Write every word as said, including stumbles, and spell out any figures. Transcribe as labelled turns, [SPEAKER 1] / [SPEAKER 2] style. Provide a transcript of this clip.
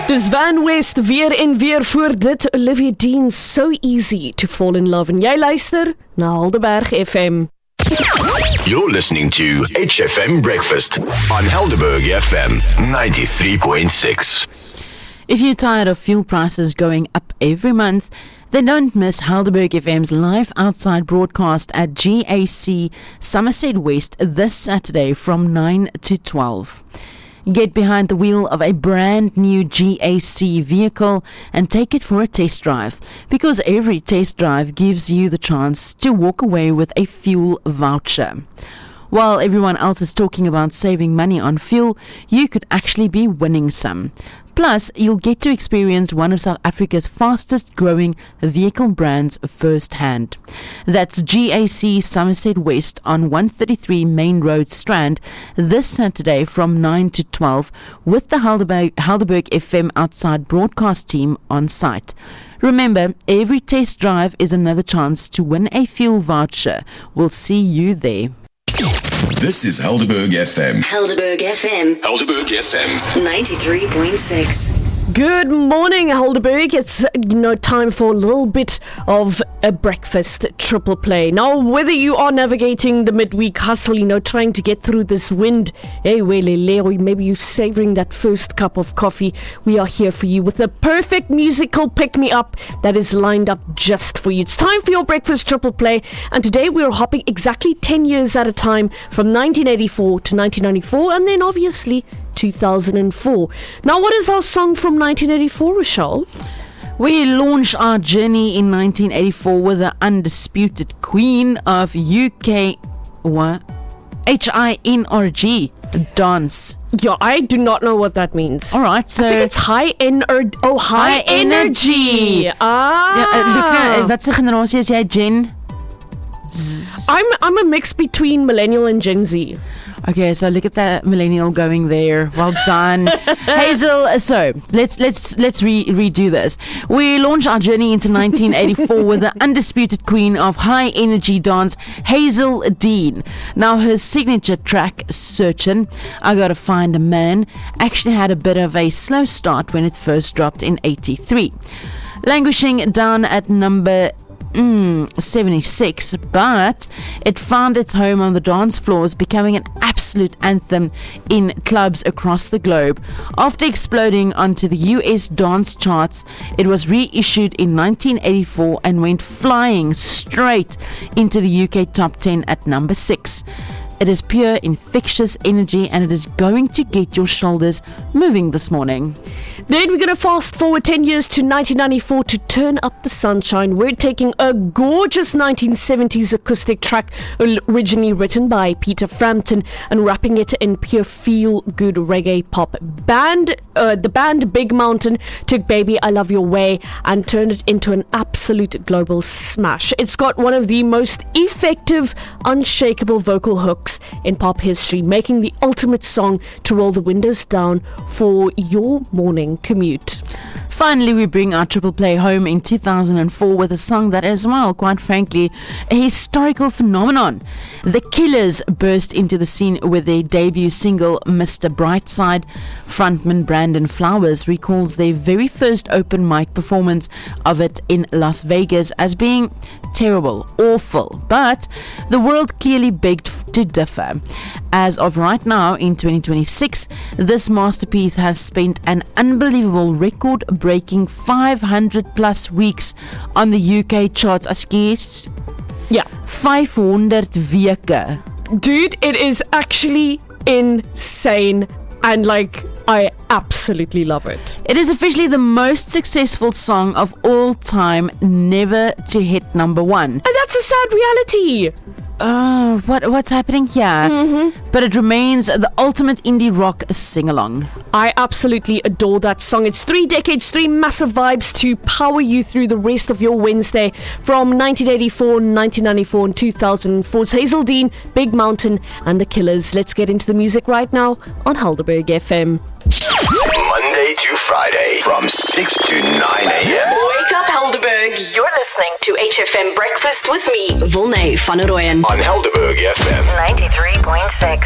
[SPEAKER 1] Dis Van West weer en weer voor dit Olivia Dean, So Easy to Fall in Love. En jy luister na Helderberg F M.
[SPEAKER 2] You're listening to H F M Breakfast on Helderberg F M ninety-three point six.
[SPEAKER 3] If you're tired of fuel prices going up every month, then don't miss Helderberg F M's live outside broadcast at G A C Somerset West this Saturday from nine to twelve. Get behind the wheel of a brand new G A C vehicle and take it for a test drive, because every test drive gives you the chance to walk away with a fuel voucher. While everyone else is talking about saving money on fuel, you could actually be winning some. Plus, you'll get to experience one of South Africa's fastest growing vehicle brands firsthand. That's G A C Somerset West on one thirty-three Main Road Strand this Saturday from nine to twelve with the Helderberg, Helderberg F M outside broadcast team on site. Remember, every test drive is another chance to win a fuel voucher. We'll see you there.
[SPEAKER 2] This is Helderberg F M.
[SPEAKER 4] Helderberg F M.
[SPEAKER 2] Helderberg F M.
[SPEAKER 4] ninety-three point six.
[SPEAKER 1] Good morning, Helderberg. It's you know time for a little bit of a breakfast triple play. Now, whether you are navigating the midweek hustle, you know, trying to get through this wind, hey, welele, or maybe you're savoring that first cup of coffee, we are here for you with a perfect musical pick-me-up that is lined up just for you. It's time for your breakfast triple play, and today we're hopping exactly ten years at a time from nineteen eighty-four to nineteen ninety-four, and then obviously two thousand four. Now, what is our song from nineteen eighty-four, Rochelle?
[SPEAKER 3] We launched our journey in nineteen eighty-four with the undisputed queen of U K, what? H I N R G, dance.
[SPEAKER 1] Yeah, I do not know what that means.
[SPEAKER 3] All right, so
[SPEAKER 1] I think it's high ener- oh, high,
[SPEAKER 3] high energy.
[SPEAKER 1] energy. Ah.
[SPEAKER 3] Ja, uh, look, uh, wat se generasie is jy, Jen?
[SPEAKER 1] I'm I'm a mix between millennial and Gen Z.
[SPEAKER 3] Okay, so look at that millennial going there. Well done, Hazel. So let's let's let's re- redo this. We launched our journey into nineteen eighty-four with the undisputed queen of high energy dance, Hazel Dean. Now her signature track, "Searchin'," I Gotta Find a Man, actually had a bit of a slow start when it first dropped in eighty-three, languishing down at number Mm, seventy-six, but it found its home on the dance floors, becoming an absolute anthem in clubs across the globe. After exploding onto the U S dance charts, it was reissued in nineteen eighty-four and went flying straight into the U K top ten at number six. It is pure infectious energy, and it is going to get your shoulders moving this morning.
[SPEAKER 1] Then we're going to fast forward ten years to nineteen ninety-four to turn up the sunshine. We're taking a gorgeous nineteen seventies acoustic track originally written by Peter Frampton and wrapping it in pure feel-good reggae pop. Band, uh, the band Big Mountain took Baby I Love Your Way and turned it into an absolute global smash. It's got one of the most effective, unshakable vocal hooks in pop history, making the ultimate song to roll the windows down for your morning commute.
[SPEAKER 3] Finally, we bring our triple play home in two thousand four with a song that is, well, quite frankly, a historical phenomenon. The Killers burst into the scene with their debut single, Mister Brightside. Frontman Brandon Flowers recalls their very first open mic performance of it in Las Vegas as being terrible, awful, but the world clearly begged to differ. As of right now, in twenty twenty-six, this masterpiece has spent an unbelievable record-breaking five hundred plus weeks on the U K charts. As guests,
[SPEAKER 1] yeah,
[SPEAKER 3] five hundred weke.
[SPEAKER 1] Dude, it is actually insane, and like, I absolutely love it.
[SPEAKER 3] It is officially the most successful song of all time never to hit number one.
[SPEAKER 1] And that's a sad reality.
[SPEAKER 3] Oh, what what's happening here?
[SPEAKER 1] Mm-hmm.
[SPEAKER 3] But it remains the ultimate indie rock sing-along.
[SPEAKER 1] I absolutely adore that song. It's three decades, three massive vibes to power you through the rest of your Wednesday from nineteen eighty-four, nineteen ninety-four and two thousand four. It's Hazel Dean, Big Mountain and The Killers. Let's get into the music right now on Helderberg F M.
[SPEAKER 2] Monday to Friday from six to nine a.m.
[SPEAKER 4] Wake up, Helderberg. You're listening to H F M Breakfast with me, Volney van der Rooyen.
[SPEAKER 2] On Helderberg F M
[SPEAKER 4] ninety-three point six.